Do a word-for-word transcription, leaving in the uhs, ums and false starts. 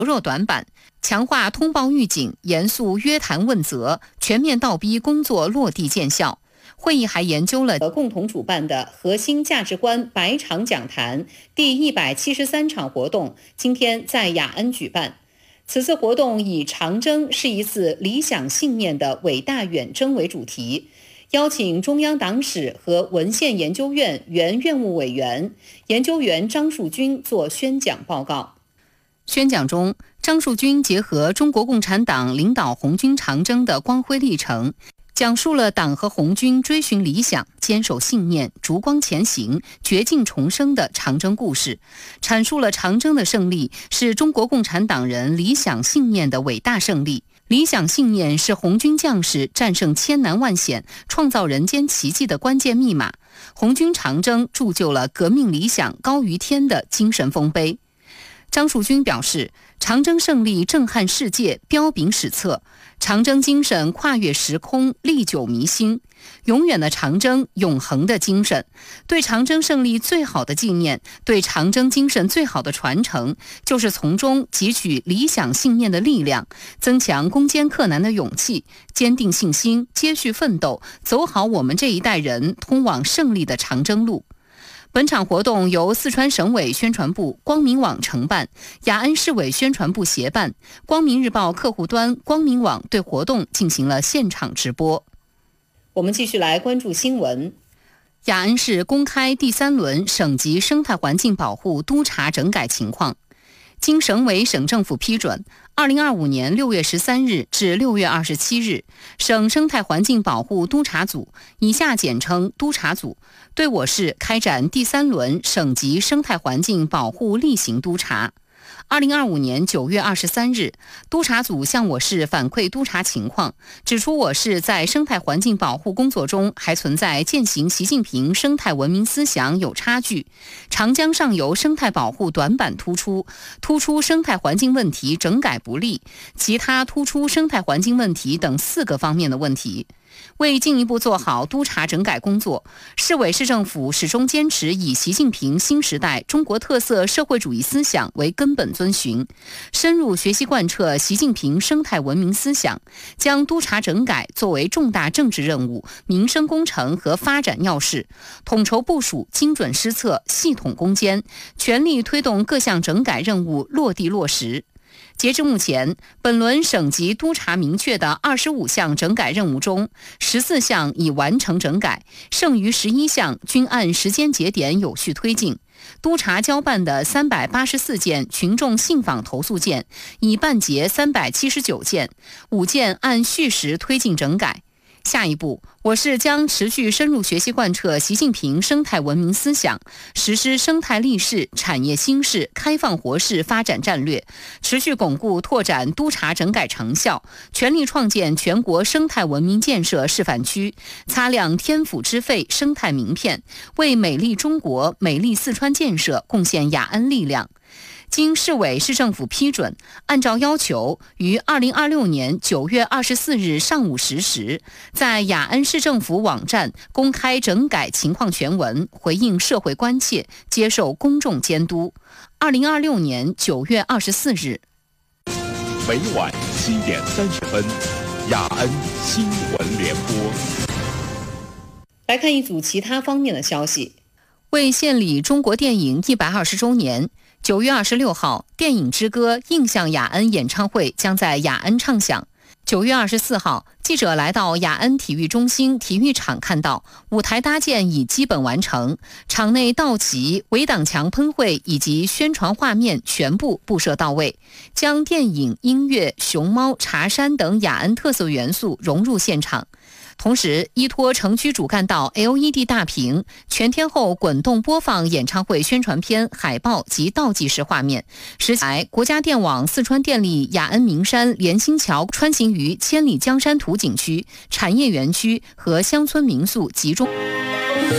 弱短板，强化通报预警，严肃约谈问责，全面倒逼工作落地见效。会议还研究了共同主办的核心价值观百场讲坛第一百七十三场活动，今天在雅安举办。此次活动以长征是一次理想信念的伟大远征为主题，邀请中央党史和文献研究院原院务委员、研究员张树军作宣讲报告。宣讲中，张树军结合中国共产党领导红军长征的光辉历程，讲述了党和红军追寻理想、坚守信念、烛光前行、绝境重生的长征故事，阐述了长征的胜利是中国共产党人理想信念的伟大胜利。理想信念是红军将士战胜千难万险、创造人间奇迹的关键密码。红军长征铸就了革命理想高于天的精神丰碑。张树军表示，长征胜利震撼世界，彪炳史册，长征精神跨越时空，历久弥新。永远的长征，永恒的精神。对长征胜利最好的纪念，对长征精神最好的传承，就是从中汲取理想信念的力量，增强攻坚克难的勇气，坚定信心，接续奋斗，走好我们这一代人通往胜利的长征路。本场活动由四川省委宣传部、光明网承办，雅安市委宣传部协办，光明日报客户端、光明网对活动进行了现场直播。我们继续来关注新闻。雅安市公开第三轮省级生态环境保护督查整改情况。经省委省政府批准，二零二五年六月十三日至六月二十七日，省生态环境保护督查组（以下简称督查组）对我市开展第三轮省级生态环境保护例行督查。二零二五年九月二十三日，督查组向我市反馈督查情况，指出我市在生态环境保护工作中还存在践行习近平生态文明思想有差距，长江上游生态保护短板突出，突出生态环境问题整改不力，其他突出生态环境问题等四个方面的问题。为进一步做好督查整改工作，市委市政府始终坚持以习近平新时代中国特色社会主义思想为根本遵循，深入学习贯彻习近平生态文明思想，将督查整改作为重大政治任务、民生工程和发展要事，统筹部署、精准施策、系统攻坚，全力推动各项整改任务落地落实。截至目前，本轮省级督查明确的二十五项整改任务中，十四项已完成整改，剩余十一项均按时间节点有序推进。督查交办的三百八十四件群众信访投诉件，已办结三百七十九件，五件按序时推进整改。下一步，我市将持续深入学习贯彻习近平生态文明思想，实施生态立市、产业兴市、开放活市发展战略，持续巩固拓展督查整改成效，全力创建全国生态文明建设示范区，擦亮天府之肺生态名片，为美丽中国、美丽四川建设贡献雅安力量。经市委市政府批准，按照要求，于二零二六年九月二十四日上午十时，在雅安市政府网站公开整改情况全文，回应社会关切，接受公众监督。二零二六年九月二十四日， 每晚七点三十分，雅安新闻联播。 来看一组其他方面的消息。为献礼中国电影一百二十周年，九月二十六号，电影之歌印象雅安演唱会将在雅安唱响。九月二十四号，记者来到雅安体育中心体育场，看到舞台搭建已基本完成，场内道旗、围挡墙喷绘以及宣传画面全部布设到位，将电影、音乐、熊猫、茶山等雅安特色元素融入现场。同时，依托城区主干道 L E D 大屏，全天候滚动播放演唱会宣传片、海报及倒计时画面。实来国家电网四川电力雅安名山连心桥穿行于千里江山图景区、产业园区和乡村民宿集中。